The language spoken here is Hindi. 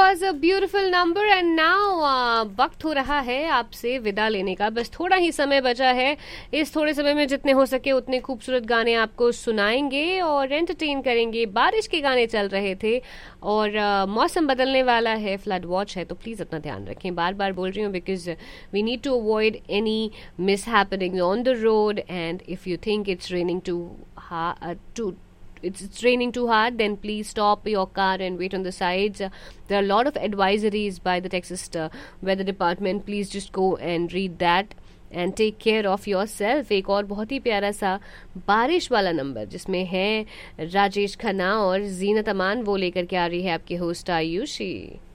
was a beautiful number and now वक्त हो रहा है आपसे विदा लेने का. बस थोड़ा ही समय बचा है. इस थोड़े समय में जितने हो सके उतने खूबसूरत गाने आपको सुनाएंगे और एंटरटेन करेंगे. बारिश के गाने चल रहे थे और मौसम बदलने वाला है, फ्लड वॉच है, तो प्लीज़ अपना ध्यान रखें. बार बार बोल रही हूँ because we need to avoid any miss happening on the road. And if you think it's raining it's raining too hard, then please stop your car and wait on the sides. There are a lot of advisories by the Texas weather department. Please just go and read that and take care of yourself. एक और बहुत ही प्यारा सा बारिश वाला नंबर जिसमें है राजेश खन्ना और जीनत अमान, वो लेकर के आ रही है आपके होस्ट आयुषी.